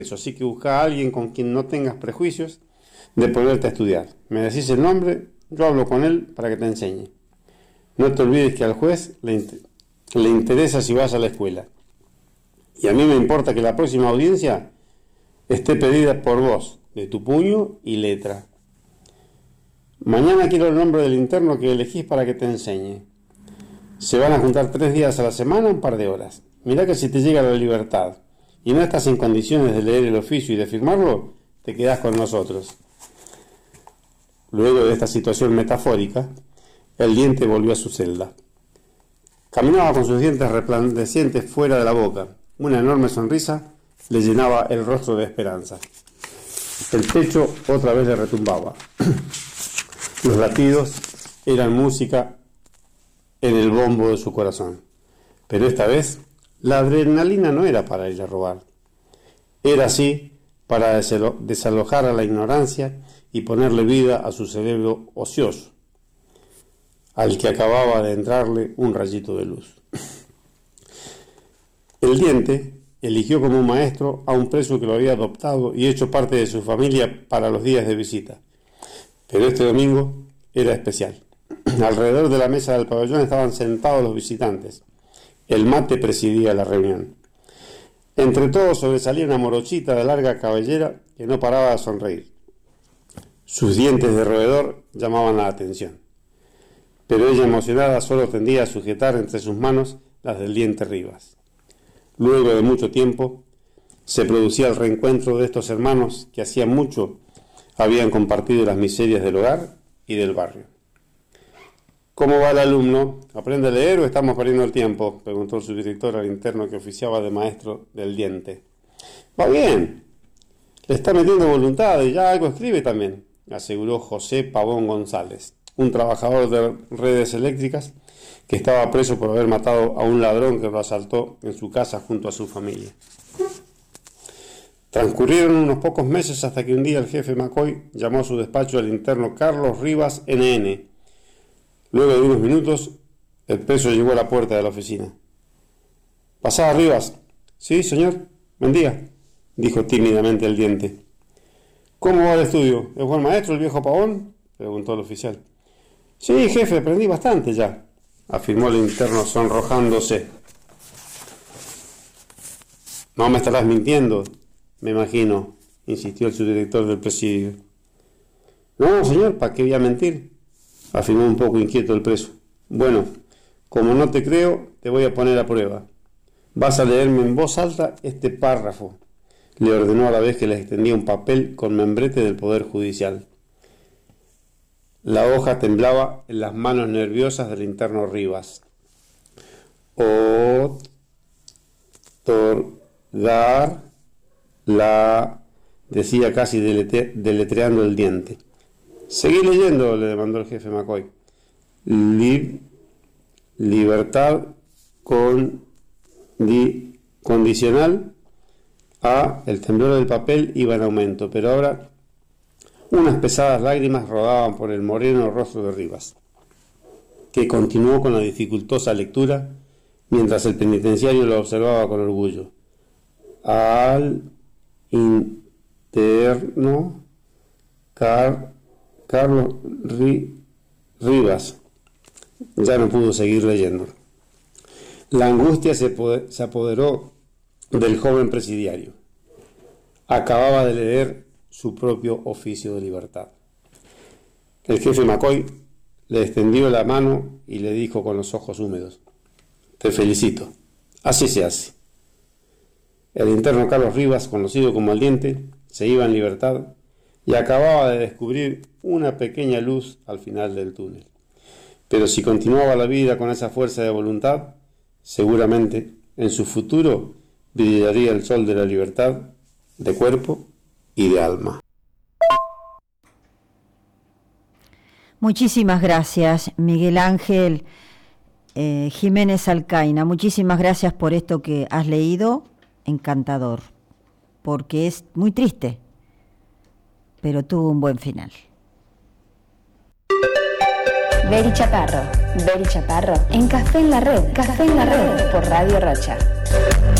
eso. Así que busca a alguien con quien no tengas prejuicios de ponerte a estudiar. Me decís el nombre, yo hablo con él para que te enseñe. No te olvides que al juez le interesa si vas a la escuela. Y a mí me importa que la próxima audiencia esté pedida por vos, de tu puño y letra. Mañana quiero el nombre del interno que elegís para que te enseñe. Se van a juntar 3 días a la semana, un par de horas. Mirá que si te llega la libertad y no estás en condiciones de leer el oficio y de firmarlo, te quedás con nosotros. Luego de esta situación metafórica, el diente volvió a su celda. Caminaba con sus dientes resplandecientes fuera de la boca. Una enorme sonrisa le llenaba el rostro de esperanza. El pecho otra vez le retumbaba. Los latidos eran música en el bombo de su corazón. Pero esta vez, la adrenalina no era para ir a robar. Era así para desalojar a la ignorancia y ponerle vida a su cerebro ocioso, al que acababa de entrarle un rayito de luz. El diente eligió como maestro a un preso que lo había adoptado y hecho parte de su familia para los días de visita. Pero este domingo era especial. Alrededor de la mesa del pabellón estaban sentados los visitantes. El mate presidía la reunión. Entre todos sobresalía una morochita de larga cabellera que no paraba de sonreír. Sus dientes de roedor llamaban la atención. Pero ella, emocionada, solo tendía a sujetar entre sus manos las del diente Rivas. Luego de mucho tiempo, se producía el reencuentro de estos hermanos que hacía mucho habían compartido las miserias del hogar y del barrio. ¿Cómo va el alumno? ¿Aprende a leer o estamos perdiendo el tiempo?, preguntó el subdirector al interno que oficiaba de maestro del diente. Va bien, le está metiendo voluntad y ya algo escribe también, aseguró José Pavón González, un trabajador de redes eléctricas que estaba preso por haber matado a un ladrón que lo asaltó en su casa junto a su familia. Transcurrieron unos pocos meses hasta que un día el jefe McCoy llamó a su despacho al interno Carlos Rivas NN. Luego de unos minutos, el preso llegó a la puerta de la oficina. «¿Pasaba, Rivas?» «Sí, señor. Buen día», dijo tímidamente el diente. «¿Cómo va el estudio? ¿Es buen maestro el viejo Pavón?», preguntó el oficial. «Sí, jefe, aprendí bastante ya», afirmó el interno sonrojándose. «No me estarás mintiendo, me imagino», insistió el subdirector del presidio. «No, señor, ¿para qué voy a mentir?», afirmó un poco inquieto el preso. «Bueno, como no te creo, te voy a poner a prueba. Vas a leerme en voz alta este párrafo», le ordenó a la vez que le extendía un papel con membrete del Poder Judicial. La hoja temblaba en las manos nerviosas del interno Rivas. «Otorgar la», decía casi deletreando el diente. «Seguí leyendo», le demandó el jefe McCoy. «Libertad condicional». El temblor del papel iba en aumento, pero ahora unas pesadas lágrimas rodaban por el moreno rostro de Rivas, que continuó con la dificultosa lectura mientras el penitenciario lo observaba con orgullo. «Al interno Carlos Rivas». Ya no pudo seguir leyendo. La angustia se apoderó del joven presidiario. Acababa de leer su propio oficio de libertad. El jefe McCoy le extendió la mano y le dijo con los ojos húmedos: «Te felicito. Así se hace». El interno Carlos Rivas, conocido como el diente, se iba en libertad y acababa de descubrir una pequeña luz al final del túnel. Pero si continuaba la vida con esa fuerza de voluntad, seguramente en su futuro brillaría el sol de la libertad de cuerpo y de alma. Muchísimas gracias, Miguel Ángel Jiménez Alcaina. Muchísimas gracias por esto que has leído, encantador, porque es muy triste, pero tuvo un buen final. Beri Chaparro, en Café en la Red, por Radio Rocha.